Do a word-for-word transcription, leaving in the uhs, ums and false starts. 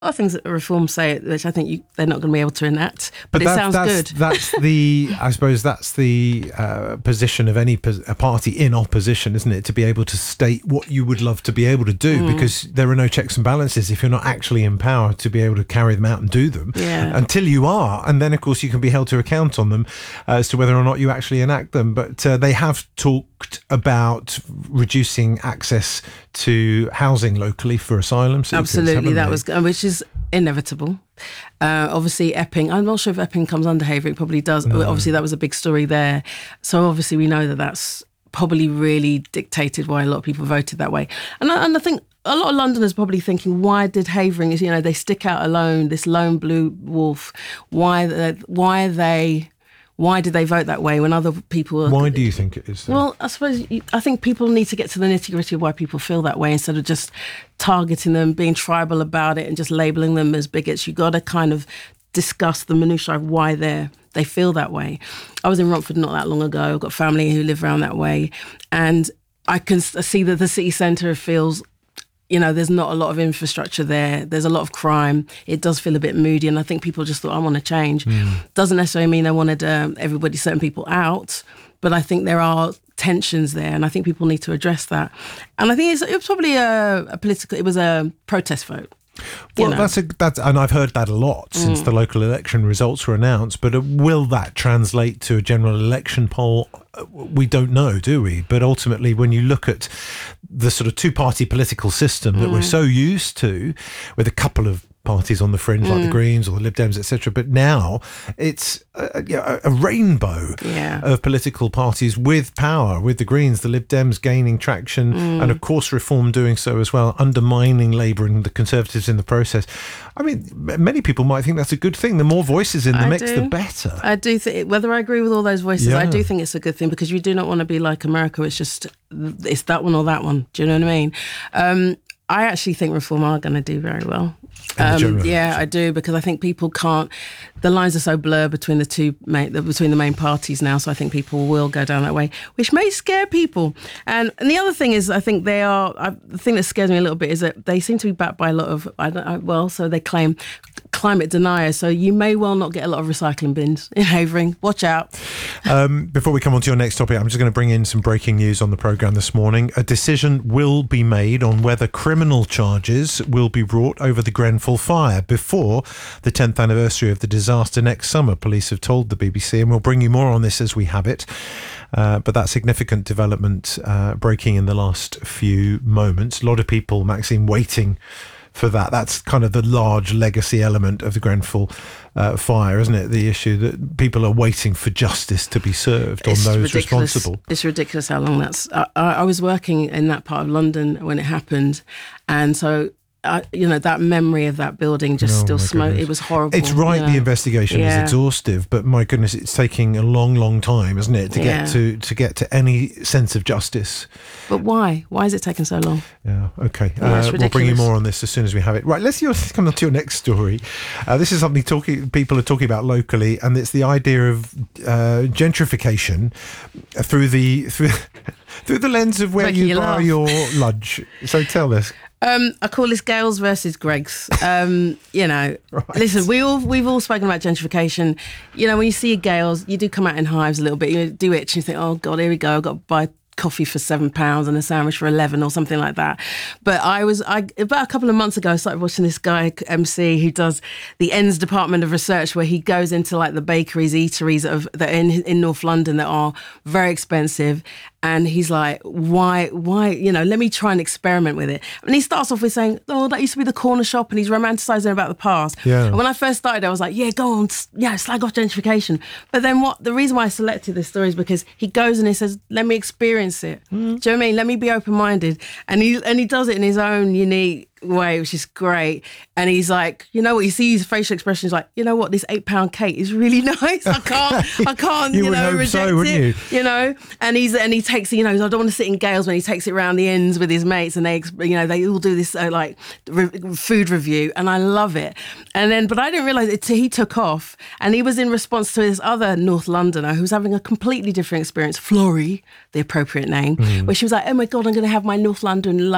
are things that Reform say, which I think you, they're not going to be able to enact. But, But it that, sounds that's, good. That's the, I suppose, that's the uh, position of any pos- a party in opposition, isn't it? To be able to state what you would love to be able to do, Mm. because there are no checks and balances if you're not actually in power to be able to carry them out and do them. Yeah. Until you are, and then of course you can be held to account on them uh, as to whether or not you actually enact them. But uh, they have talked about reducing access to housing locally for asylum seekers. Absolutely, haven't that they? was, which is inevitable. Uh, obviously, Epping, I'm not sure if Epping comes under Havering, it probably does. No. Obviously, that was a big story there. So obviously, we know that that's probably really dictated why a lot of people voted that way. And I, and I think a lot of Londoners probably thinking, why did Havering, you know, they stick out alone, this lone blue wolf, why, why are they... Why did they vote that way when other people... Are, Why do you think it is? Then? Well, I suppose, I think people need to get to the nitty-gritty of why people feel that way instead of just targeting them, being tribal about it and just labelling them as bigots. You've got to kind of discuss the minutiae of why they're, they feel that way. I was in Romford not that long ago. I've got family who live around that way. And I can see that the city centre feels... You know, there's not a lot of infrastructure there. There's a lot of crime. It does feel a bit moody. And I think people just thought, I want to change. Mm. Doesn't necessarily mean they wanted um, everybody, certain people out. But I think there are tensions there. And I think people need to address that. And I think it's, it was probably a, a political, it was a protest vote. Well, know. that's a that's, and I've heard that a lot since mm. the local election results were announced. But uh, will that translate to a general election poll? Uh, we don't know, do we? But ultimately, when you look at the sort of two-party political system that mm. we're so used to, with a couple of parties on the fringe, mm. like the Greens or the Lib Dems, et cetera. But now it's a, a, a rainbow yeah. of political parties with power, with the Greens, the Lib Dems gaining traction, mm. and of course Reform doing so as well, undermining Labour and the Conservatives in the process. I mean, many people might think that's a good thing. The more voices in the I mix, do. the better. I do think, whether I agree with all those voices, yeah. I do think it's a good thing, because you do not want to be like America. It's just, it's that one or that one. Do you know what I mean? Um, I actually think Reform are going to do very well. Um, yeah, I do, because I think people can't. The lines are so blurred between the two main, between the main parties now. So I think people will go down that way, which may scare people. And and the other thing is, I think they are. I, the thing that scares me a little bit is that they seem to be backed by a lot of. I don't. I, well, so they claim climate deniers. So you may well not get a lot of recycling bins in Havering. Watch out. Um, before we come on to your next topic, I'm just going to bring in some breaking news on the programme this morning. A decision will be made on whether criminal charges will be brought over the Grenfell fire before the tenth anniversary of the disaster next summer, police have told the B B C, and we'll bring you more on this as we have it. Uh, but that significant development uh, breaking in the last few moments. A lot of people, Maxine, waiting for that. That's kind of the large legacy element of the Grenfell uh, fire, isn't it? The issue that people are waiting for justice to be served on it's those ridiculous. responsible. It's ridiculous how long that's... I, I was working in that part of London when it happened, and so... Uh, you know, that memory of that building just Oh, still my smoke. goodness. It was horrible. It's right, you the know. investigation Yeah. is exhaustive, but my goodness, it's taking a long, long time, isn't it, to Yeah. get to to get to any sense of justice. But why? Why is it taking so long? Yeah, okay. Yeah, it's uh, we'll bring you ridiculous. more on this as soon as we have it. Right, let's let's come on to your next story. Uh, this is something talking people are talking about locally, and it's the idea of uh, gentrification through the through through the lens of where Making you you buy laugh. your lunch. So tell us. Um, I call this Gales versus Greggs. Um, you know, Right. listen, we all we've all spoken about gentrification. You know, when you see a Gales, you do come out in hives a little bit. You do itch, and you think, oh God, here we go. I've got to buy coffee for seven pounds and a sandwich for eleven or something like that. But I was I about a couple of months ago I started watching this guy M C who does the Ends Department of Research, where he goes into like the bakeries, eateries of that are in in North London that are very expensive. And he's like, why, why, you know, let me try and experiment with it. And he starts off with saying, oh, that used to be the corner shop, and he's romanticising about the past. Yeah. And when I first started, I was like, yeah, go on, yeah, slag off gentrification. But then what, the reason why I selected this story is because he goes and he says, let me experience it. Mm. Do you know what I mean? Let me be open-minded. And he, and he does it in his own unique way, which is great. And he's like, you know what, you see his facial expression, he's like, you know what, this eight pound cake is really nice. I can't, I can't, You you, would know, hope reject so, wouldn't it. you? You know, and he's and he takes, you know, I don't want to sit in Gales, when he takes it around the ends with his mates, and they, you know, they all do this uh, like re- food review, and I love it. And then, but I didn't realise it. He took off, and he was in response to this other North Londoner who was having a completely different experience, Florrie, the appropriate name, mm. where she was like, oh my God, I'm going to have my North London lunch